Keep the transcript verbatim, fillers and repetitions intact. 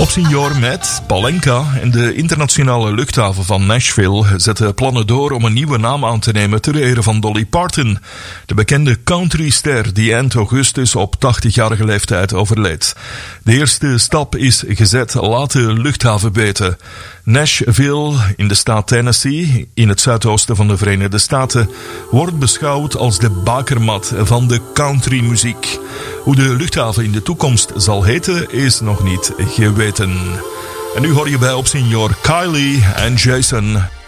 Op Senior met Palenka en de internationale luchthaven van Nashville zetten plannen door om een nieuwe naam aan te nemen ter ere van Dolly Parton, de bekende countryster die eind augustus op tachtigjarige leeftijd overleed. De eerste stap is gezet, laat de luchthaven weten. Nashville in de staat Tennessee, in het zuidoosten van de Verenigde Staten, wordt beschouwd als de bakermat van de countrymuziek. Hoe de luchthaven in de toekomst zal heten is nog niet geweten. En nu hoor je bij op Senior Kylie en Jason.